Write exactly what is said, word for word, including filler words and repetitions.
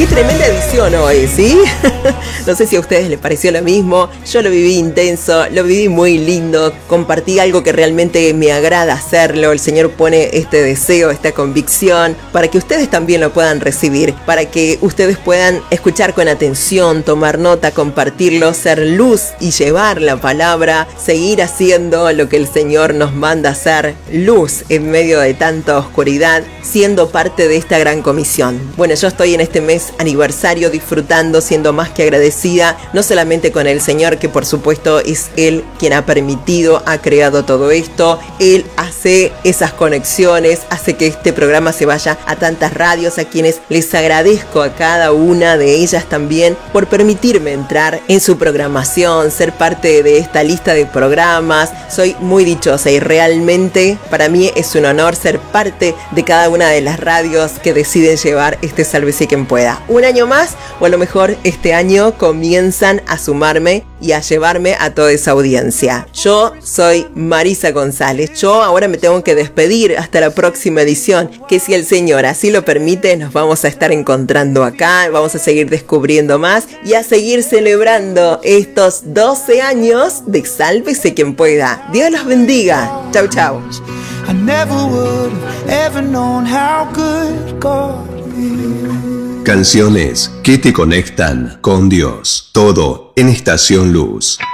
Qué tremenda edición hoy, ¿sí? No sé si a ustedes les pareció lo mismo. Yo lo viví intenso, lo viví muy lindo. Compartí algo que realmente me agrada hacerlo. El Señor pone este deseo, esta convicción, para que ustedes también lo puedan recibir, para que ustedes puedan escuchar con atención, tomar nota, compartirlo, ser luz y llevar la palabra, seguir haciendo lo que el Señor nos manda hacer, luz en medio de tanta oscuridad, siendo parte de esta gran comisión. Bueno, yo estoy en este mes aniversario disfrutando, siendo más que agradecida, no solamente con el Señor, que por supuesto es Él quien ha permitido, ha creado todo esto. Él hace esas conexiones, hace que este programa se vaya a tantas radios, a quienes les agradezco a cada una de ellas también por permitirme entrar en su programación, ser parte de esta lista de programas. Soy muy dichosa y realmente para mí es un honor ser parte de cada una de las radios que deciden llevar este Sálvese quien pueda. Un año más, o a lo mejor este año comienzan a sumarme y a llevarme a toda esa audiencia. Yo soy Marisa González. Yo ahora me tengo que despedir hasta la próxima edición, que si el Señor así lo permite, nos vamos a estar encontrando acá, vamos a seguir descubriendo más y a seguir celebrando estos doce años de Sálvese quien pueda. Dios los bendiga. Chau, chau. I never would have ever known how good God is. Canciones que te conectan con Dios. Todo en Estación Luz.